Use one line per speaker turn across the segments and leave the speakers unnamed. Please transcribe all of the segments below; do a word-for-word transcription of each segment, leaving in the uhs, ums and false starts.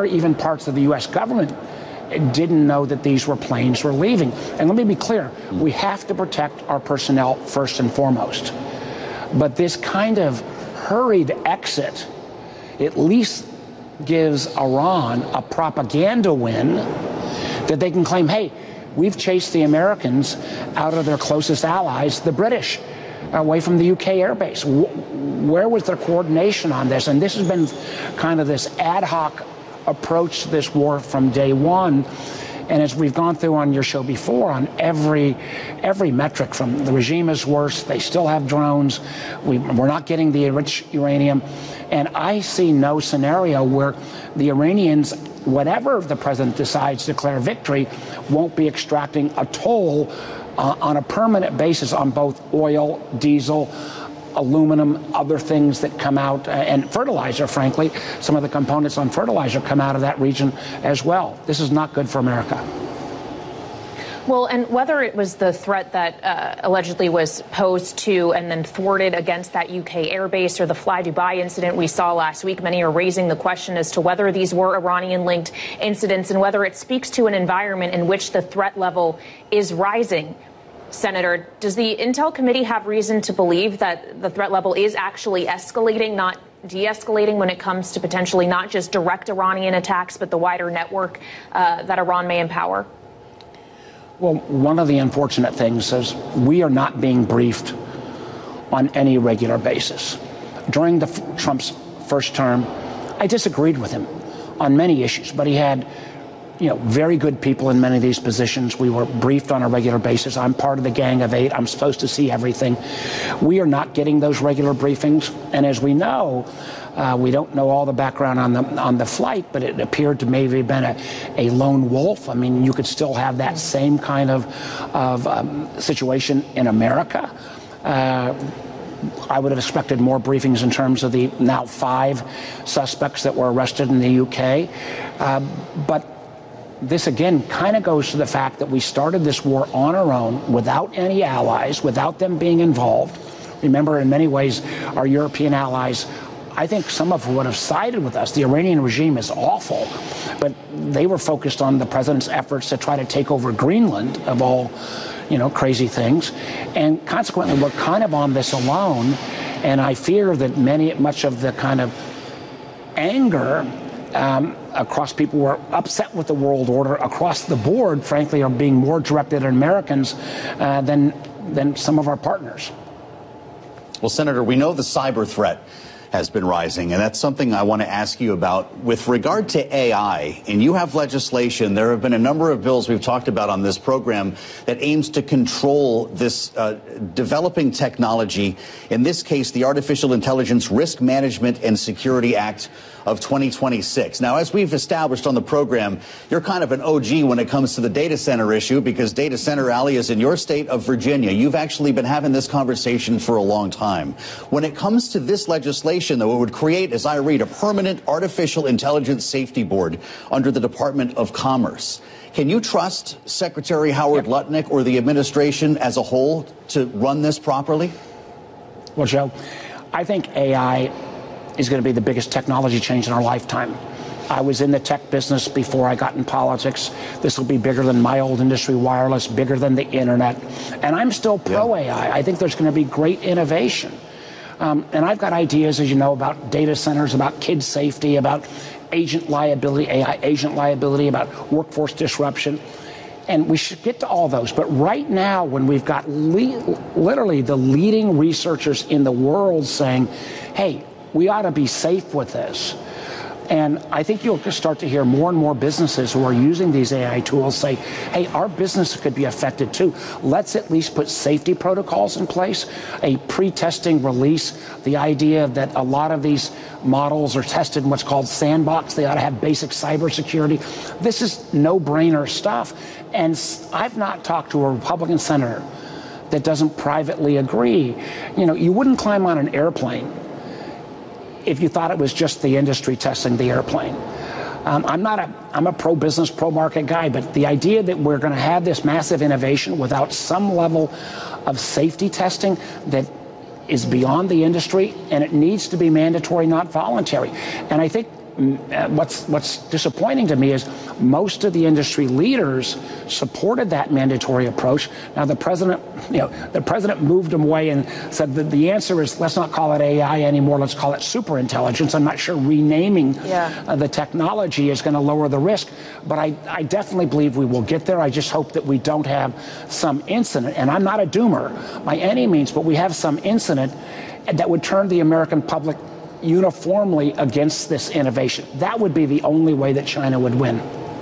where even parts of the U S government didn't know that these were planes were leaving. And let me be clear, we have to protect our personnel first and foremost. But this kind of hurried exit at least gives Iran a propaganda win that they can claim, hey, we've chased the Americans out of their closest allies, the British, away from the U K airbase. Where was their coordination on this? And this has been kind of this ad hoc approach to this war from day one. And as we've gone through on your show before, on every every metric, from the regime is worse, they still have drones, we, we're not getting the enriched uranium. And I see no scenario where the Iranians, whatever the president decides to declare victory, won't be extracting a toll uh, on a permanent basis on both oil, diesel, aluminum, other things that come out, uh, and fertilizer, frankly. Some of the components on fertilizer come out of that region as well. This is not good for America.
Well, and whether it was the threat that uh, allegedly was posed to and then thwarted against that U K airbase, or the Fly Dubai incident we saw last week, many are raising the question as to whether these were Iranian-linked incidents and whether it speaks to an environment in which the threat level is rising. Senator, does the Intel Committee have reason to believe that the threat level is actually escalating, not de-escalating, when it comes to potentially not just direct Iranian attacks, but the wider network uh, that Iran may empower?
Well, one of the unfortunate things is we are not being briefed on any regular basis. During the, Trump's first term, I disagreed with him on many issues, but he had you know, very good people in many of these positions. We were briefed on a regular basis. I'm part of the Gang of Eight. I'm supposed to see everything. We are not getting those regular briefings. And as we know, uh, we don't know all the background on the on the flight, but it appeared to maybe have been a, a lone wolf. I mean, you could still have that same kind of, of um, situation in America. Uh, I would have expected more briefings in terms of the now five suspects that were arrested in the U K. Uh, but this, again, kind of goes to the fact that we started this war on our own, without any allies, without them being involved. Remember, in many ways, our European allies, I think some of who would have sided with us. The Iranian regime is awful, but they were focused on the president's efforts to try to take over Greenland, of all, you know, crazy things. And consequently, we're kind of on this alone. And I fear that many, much of the kind of anger Um, across people who are upset with the world order across the board, frankly, are being more directed at Americans uh, than than some of our partners.
Well, Senator, we know the cyber threat has been rising, and that's something I want to ask you about. With regard to A I, and you have legislation, there have been a number of bills we've talked about on this program that aims to control this uh, developing technology, in this case, the Artificial Intelligence Risk Management and Security Act of twenty twenty-six. Now, as we've established on the program, you're kind of an O G when it comes to the data center issue, because Data Center Alley is in your state of Virginia. You've actually been having this conversation for a long time. When it comes to this legislation, though, it would create, as I read, a permanent artificial intelligence safety board under the Department of Commerce. Can you trust Secretary Howard yep. Lutnick or the administration as a whole to run this properly?
Well, Joe, I think A I is going to be the biggest technology change in our lifetime. I was in the tech business before I got in politics. This will be bigger than my old industry, wireless, bigger than the internet. And I'm still pro yeah. A I. I think there's going to be great innovation. Um, and I've got ideas, as you know, about data centers, about kid safety, about agent liability, A I agent liability, about workforce disruption. And we should get to all those. But right now, when we've got le literally the leading researchers in the world saying, hey, we ought to be safe with this. And I think you'll start to hear more and more businesses who are using these A I tools say, hey, our business could be affected too. Let's at least put safety protocols in place, a pre-testing release, the idea that a lot of these models are tested in what's called sandbox. They ought to have basic cybersecurity. This is no-brainer stuff. And I've not talked to a Republican senator that doesn't privately agree. You know, you wouldn't climb on an airplane if you thought it was just the industry testing the airplane. Um, I'm not a, I'm a pro-business, pro-market guy, but the idea that we're going to have this massive innovation without some level of safety testing that is beyond the industry, and it needs to be mandatory, not voluntary. And I think what's what's disappointing to me is most of the industry leaders supported that mandatory approach. Now the president, you know, the president moved them away and said that the answer is let's not call it A I anymore, let's call it super intelligence. I'm not sure renaming yeah. uh, the technology is going to lower the risk, but I, I definitely believe we will get there. I just hope that we don't have some incident, and I'm not a doomer by any means, but we have some incident that would turn the American public uniformly against this innovation. That would be the only way that China would win.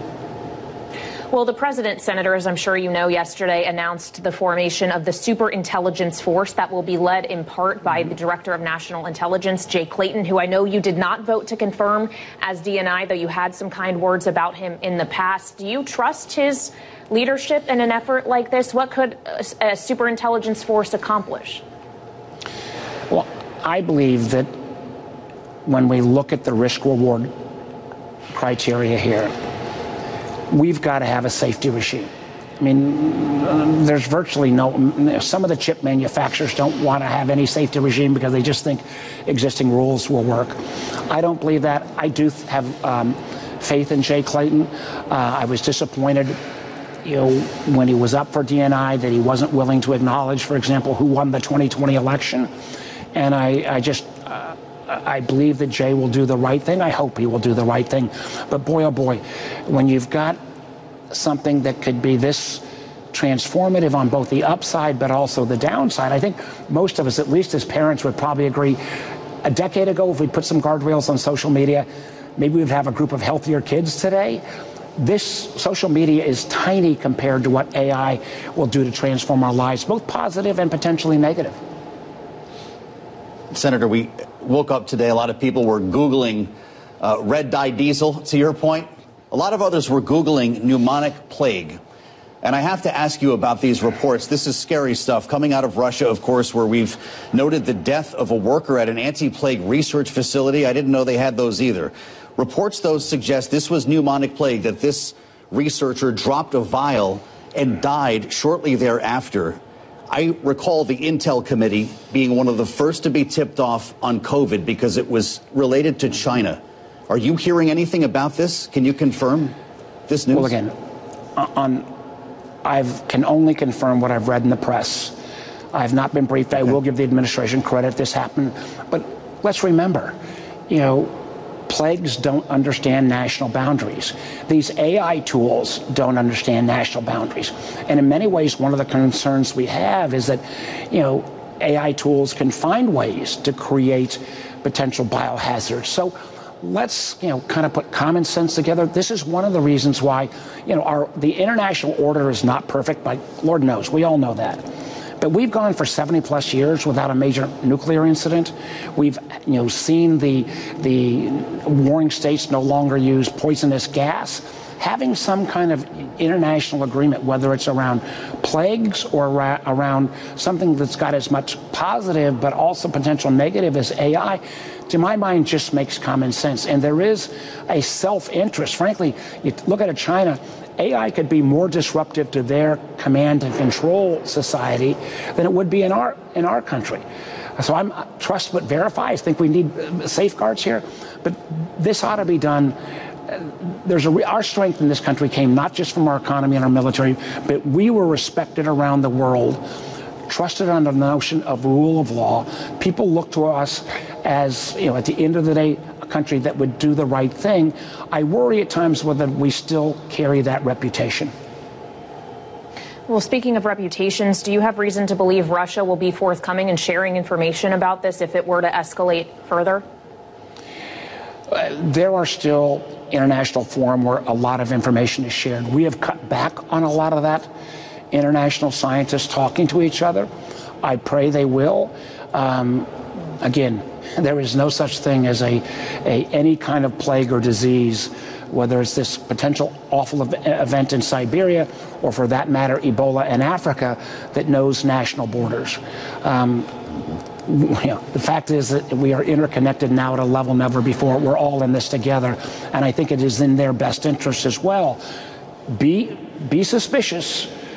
Well, the president, Senator, as I'm sure you know, yesterday announced the formation of the Super Intelligence Force that will be led in part by the Director of National Intelligence, Jay Clayton, who I know you did not vote to confirm as D N I, though you had some kind words about him in the past. Do you trust his leadership in an effort like this? What could a, a Super Intelligence Force accomplish?
Well, I believe that when we look at the risk-reward criteria here, we've got to have a safety regime. I mean, uh, there's virtually no, some of the chip manufacturers don't want to have any safety regime because they just think existing rules will work. I don't believe that. I do have um, faith in Jay Clayton. Uh, I was disappointed, you know, when he was up for D N I that he wasn't willing to acknowledge, for example, who won the twenty twenty election. And I, I just, uh, I believe that Jay will do the right thing. I hope he will do the right thing. But boy, oh boy, when you've got something that could be this transformative on both the upside but also the downside, I think most of us, at least as parents, would probably agree a decade ago, if we put some guardrails on social media, maybe we'd have a group of healthier kids today. This social media is tiny compared to what A I will do to transform our lives, both positive and potentially negative.
Senator, we woke up today, a lot of people were Googling uh, red dye diesel, to your point. A lot of others were Googling pneumonic plague. And I have to ask you about these reports. This is scary stuff coming out of Russia, of course, where we've noted the death of a worker at an anti-plague research facility. I didn't know they had those either. Reports, though, suggest this was pneumonic plague, that this researcher dropped a vial and died shortly thereafter. I recall the Intel Committee being one of the first to be tipped off on COVID because it was related to China. Are you hearing anything about this? Can you confirm this news?
Well, again, on, I can only confirm what I've read in the press. I have not been briefed. I will give the administration credit. This happened. But let's remember, you know, plagues don't understand national boundaries. These A I tools don't understand national boundaries. And in many ways, one of the concerns we have is that, you know, A I tools can find ways to create potential biohazards. So let's, you know, kind of put common sense together. This is one of the reasons why, you know, our the international order is not perfect, but Lord knows, we all know that. But we've gone for seventy plus years without a major nuclear incident. We've, you know, seen the the warring states no longer use poisonous gas. Having some kind of international agreement, whether it's around plagues or ra- around something that's got as much positive but also potential negative as A I, to my mind, just makes common sense. And there is a self-interest. Frankly, you look at a China, A I could be more disruptive to their command and control society than it would be in our in our country. So I'm trust but verify. I think we need safeguards here, but this ought to be done. There's a, our strength in this country came not just from our economy and our military, but we were respected around the world, trusted on the notion of rule of law. People look to us as, you know, at the end of the day, a country that would do the right thing. I worry at times whether we still carry that reputation.
Well, speaking of reputations, do you have reason to believe Russia will be forthcoming and sharing information about this if it were to escalate further?
Uh, there are still international forum where a lot of information is shared. We have cut back on a lot of that. International scientists talking to each other. I pray they will. Um, again, there is no such thing as a, a any kind of plague or disease, whether it's this potential awful ev- event in Siberia or, for that matter, Ebola in Africa, that knows national borders. Um, You know, the fact is that we are interconnected now at a level never before. We're all in this together, and I think it is in their best interest as well. Be be suspicious,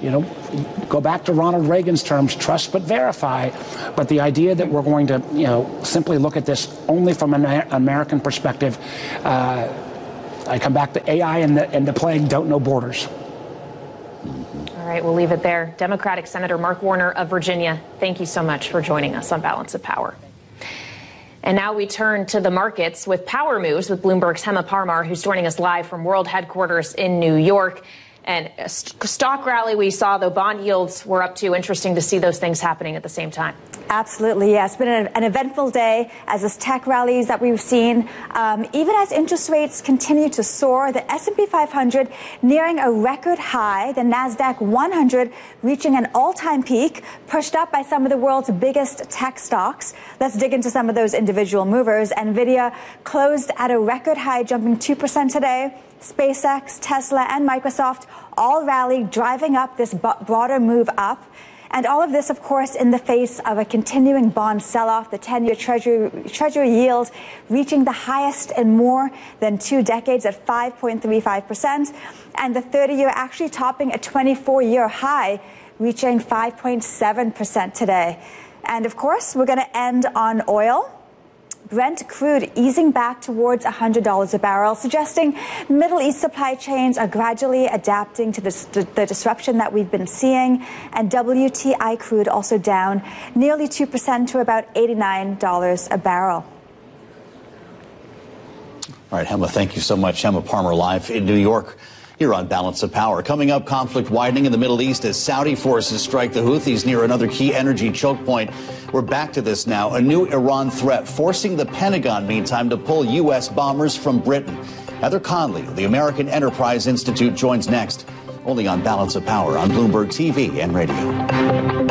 you know, go back to Ronald Reagan's terms, trust but verify. But the idea that we're going to, you know, simply look at this only from an American perspective, uh, I come back to A I and the, and the plague don't know borders.
All right, we'll leave it there. Democratic Senator Mark Warner of Virginia, thank you so much for joining us on Balance of Power. And now we turn to the markets with Power Moves with Bloomberg's Hema Parmar, who's joining us live from World Headquarters in New York. And a stock rally we saw, though bond yields were up too. Interesting to see those things happening at the same time.
Absolutely, yes. It's been an, an eventful day as this tech rallies that we've seen. Um, even as interest rates continue to soar, the S and P five hundred nearing a record high, the NASDAQ one hundred reaching an all-time peak, pushed up by some of the world's biggest tech stocks. Let's dig into some of those individual movers. NVIDIA closed at a record high, jumping two percent today. SpaceX, Tesla, and Microsoft all rallied, driving up this broader move up. And all of this, of course, in the face of a continuing bond sell-off, the ten-year treasury, treasury yield reaching the highest in more than two decades at five point three five percent, and the thirty-year actually topping a twenty-four-year high, reaching five point seven percent today. And, of course, we're going to end on oil. Brent crude easing back towards one hundred dollars a barrel, suggesting Middle East supply chains are gradually adapting to this, the, the disruption that we've been seeing. And W T I crude also down nearly two percent to about eighty-nine dollars a barrel.
All right, Hema, thank you so much. Hema Parmar live in New York. Here on Balance of Power. Coming up, conflict widening in the Middle East as Saudi forces strike the Houthis near another key energy choke point. We're back to this now. A new Iran threat forcing the Pentagon, meantime, to pull U S bombers from Britain. Heather Conley of the American Enterprise Institute joins next, only on Balance of Power on Bloomberg T V and radio.